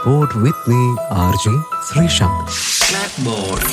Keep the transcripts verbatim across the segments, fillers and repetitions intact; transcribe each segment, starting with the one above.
Board with me, R J Srishant. Blackboard.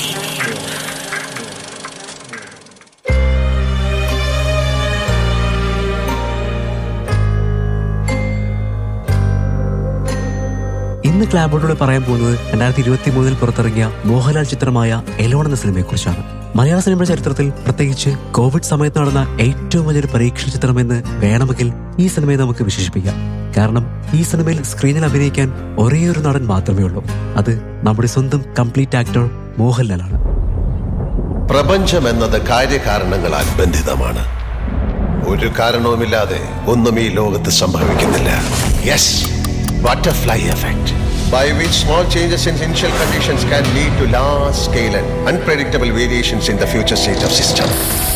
ഇന്ന് ക്ലാബോർഡിലൂടെ പറയാൻ പോകുന്നത് രണ്ടായിരത്തി ഇരുപത്തി മൂന്നിൽ പുറത്തിറങ്ങിയ മോഹൻലാൽ ചിത്രമായ എലോൺ എന്ന സിനിമയെക്കുറിച്ചാണ്. മലയാള സിനിമയുടെ ചരിത്രത്തിൽ പ്രത്യേകിച്ച് കോവിഡ് സമയത്ത് നടന്ന ഏറ്റവും വലിയൊരു പരീക്ഷണ ചിത്രമെന്ന് വേണമെങ്കിൽ ഈ സിനിമയെ നമുക്ക് വിശേഷിപ്പിക്കാം. കാരണം ഈ സിനിമയിൽ സ്ക്രീനിൽ അഭിനയിക്കാൻ ഒരേ ഒരു നടൻ മാത്രമേ ഉള്ളൂ. അത് നമ്മുടെ സ്വന്തം കംപ്ലീറ്റ് ആക്ടർ മോഹൻലാലാണ്. പ്രപഞ്ചം എന്നത് കാര്യകാരണങ്ങളാൽ ബന്ധിതമാണ്. ഒരു കാരണവുമില്ലാതെ ഒന്നും ഈ ലോകത്ത് സംഭവിക്കുന്നില്ല. Yes, butterfly effect, by which small changes in initial conditions can lead to large scale and unpredictable variations in the future state of system.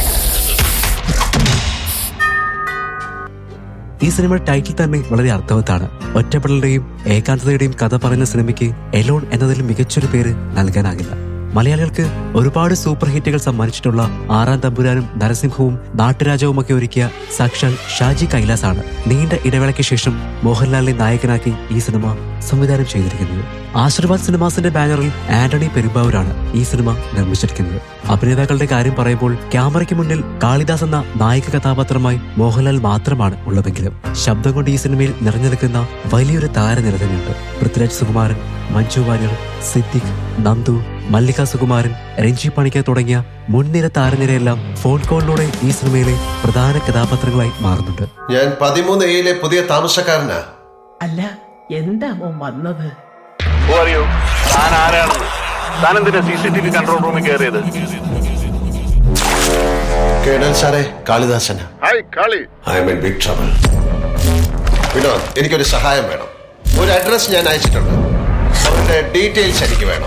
ഈ സിനിമയുടെ ടൈറ്റിൽ തന്നെ വളരെ അർത്ഥവത്താണ്. ഒറ്റപ്പെടലുടെയും ഏകാന്തതയുടെയും കഥ പറയുന്ന സിനിമയ്ക്ക് എലോൺ എന്നതിലും മികച്ചൊരു പേര് നൽകാനാകില്ല. മലയാളികൾക്ക് ഒരുപാട് സൂപ്പർ ഹിറ്റുകൾ സമ്മാനിച്ചിട്ടുള്ള ആറാം തമ്പുരാനും നരസിംഹവും നാട്ടുരാജവുമൊക്കെ ഒരുക്കിയ സാക്ഷാൽ ഷാജി കൈലാസ് ആണ് നീണ്ട ഇടവേളയ്ക്ക് ശേഷം മോഹൻലാലിനെ നായകനാക്കി ഈ സിനിമ സംവിധാനം ചെയ്തിരിക്കുന്നത്. ആശീർവാദ് സിനിമാസിന്റെ ബാനറിൽ ആന്റണി പെരുമ്പാവൂരാണ് ഈ സിനിമ നിർമ്മിച്ചിരിക്കുന്നത്. അഭിനേതാക്കളുടെ കാര്യം പറയുമ്പോൾ ക്യാമറയ്ക്ക് മുന്നിൽ കാളിദാസ് എന്ന നായിക കഥാപാത്രമായി മോഹൻലാൽ മാത്രമാണ് ഉള്ളതെങ്കിലും ശബ്ദം കൊണ്ട് ഈ സിനിമയിൽ നിറഞ്ഞു നിൽക്കുന്ന വലിയൊരു താരനിര തന്നെയുണ്ട്. പൃഥ്വിരാജ് സുകുമാരൻ, മഞ്ജു വാര്യർ, സിദ്ദിഖ്, നന്ദു, മല്ലിക സുകുമാരൻ, രഞ്ജി പണിക്കർ തുടങ്ങിയ മുൻനിര താരനിരയെല്ലാം ഫോൺ കോളിലൂടെ ഈ സിനിമയിലെ പ്രധാന കഥാപാത്രങ്ങളായി മാറുന്നുണ്ട്. ഞാൻ പതിമൂന്ന് എയിലെ പുതിയ താമസക്കാരനാ. അല്ല, എന്താ മോൻ വന്നത്? കേണൽ സാറേ, കാളിദാസനാ. I am in big trouble. Vinod, എനിക്കൊരു സഹായം വേണം. ഒരു അഡ്രസ് ഞാൻ അയച്ചിട്ടുണ്ട്. അവരുടെ ഡീറ്റെയിൽസ് എനിക്ക് വേണം.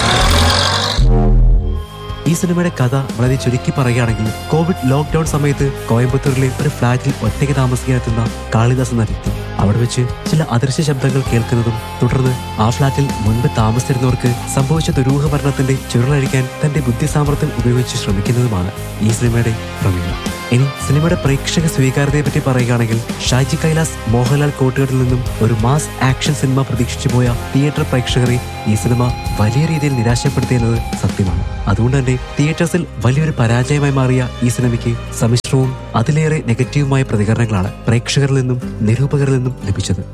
ഈ സിനിമയുടെ കഥ വളരെ ചുരുക്കി പറയുകയാണെങ്കിൽ, കോവിഡ് ലോക്ക്ഡൌൺ സമയത്ത് കോയമ്പത്തൂരിലെ ഒരു ഫ്ളാറ്റിൽ ഒറ്റയ്ക്ക് താമസിക്കാനെത്തുന്ന കാളിദാസ് എന്ന വ്യക്തി അവിടെ വെച്ച് ചില അദൃശ്യ ശബ്ദങ്ങൾ കേൾക്കുന്നതും തുടർന്ന് ആ ഫ്ളാറ്റിൽ മുൻപ് താമസിച്ചിരുന്നവർക്ക് സംഭവിച്ച ദുരൂഹ മരണത്തിന്റെ ചുരുളഴിക്കാൻ തന്റെ ബുദ്ധിസാമർത്ഥ്യം ഉപയോഗിച്ച് ശ്രമിക്കുന്നതുമാണ് ഈ സിനിമയുടെ പ്രമേയം. ഇനി സിനിമയുടെ പ്രേക്ഷക സ്വീകാര്യതയെ പറ്റി പറയുകയാണെങ്കിൽ, ഷാജി കൈലാസ് മോഹൻലാൽ കോട്ടുകെട്ടിൽ നിന്നും ഒരു മാസ് ആക്ഷൻ സിനിമ പ്രതീക്ഷിച്ചു പോയ തിയേറ്റർ പ്രേക്ഷകരെ ഈ സിനിമ വലിയ രീതിയിൽ നിരാശപ്പെടുത്തിയെന്നത് സത്യമാണ്. അതുകൊണ്ട് തന്നെ തിയേറ്റേഴ്സിൽ വലിയൊരു പരാജയമായി മാറിയ ഈ സിനിമയ്ക്ക് സമ്മിശ്രവും അതിലേറെ നെഗറ്റീവുമായ പ്രതികരണങ്ങളാണ് പ്രേക്ഷകരിൽ നിന്നും നിരൂപകരിൽ നിന്നും ലഭിച്ചത്.